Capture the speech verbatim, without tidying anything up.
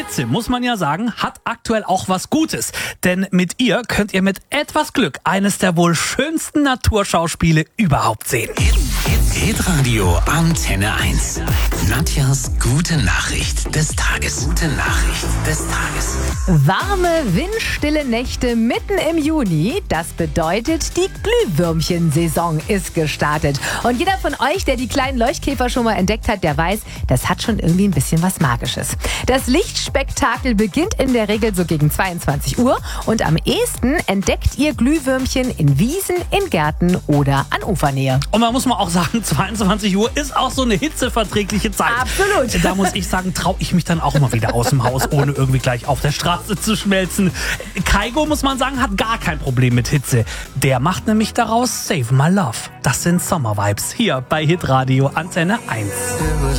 Hitze, muss man ja sagen, hat aktuell auch was Gutes. Denn mit ihr könnt ihr mit etwas Glück eines der wohl schönsten Naturschauspiele überhaupt sehen. Hitradio Antenne eins. Nadjas gute Nachricht des Tages. Gute Nachricht des Tages. Warme, windstille Nächte mitten im Juni. Das bedeutet, die Glühwürmchen-Saison ist gestartet. Und jeder von euch, der die kleinen Leuchtkäfer schon mal entdeckt hat, der weiß, das hat schon irgendwie ein bisschen was Magisches. Das Lichtspektakel beginnt in der Regel so gegen zweiundzwanzig Uhr. Und am ehesten entdeckt ihr Glühwürmchen in Wiesen, in Gärten oder an Ufernähe. Und man muss mal auch sagen, zweiundzwanzig Uhr ist auch so eine hitzeverträgliche Zeit. Absolut. Da muss ich sagen, traue ich mich dann auch mal wieder aus dem Haus, ohne irgendwie gleich auf der Straße zu schmelzen. Kaigo, muss man sagen, hat gar kein Problem mit Hitze. Der macht nämlich daraus Save My Love. Das sind Sommervibes hier bei Hitradio Antenne eins.